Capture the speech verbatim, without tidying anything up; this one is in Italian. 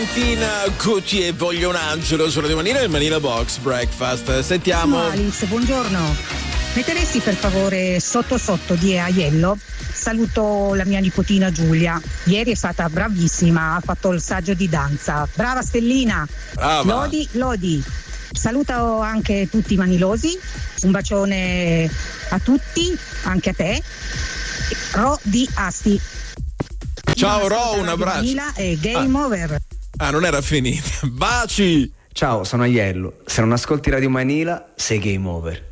Valentina Gauthier, voglio un angelo sulla di Manila e il Manila Box Breakfast. Sentiamo. No, Alice, buongiorno. Metteresti per favore sotto sotto di Aiello? Saluto la mia nipotina Giulia. Ieri è stata bravissima, ha fatto il saggio di danza. Brava Stellina. Brava. Lodi, lodi. Saluto anche tutti i manilosi. Un bacione a tutti, anche a te. Ro di Asti. Ciao Ro, un abbraccio. Manila e game ah. over. Ah, non era finita. Baci. Ciao, sono Aiello. Se non ascolti Radio Manila, sei game over.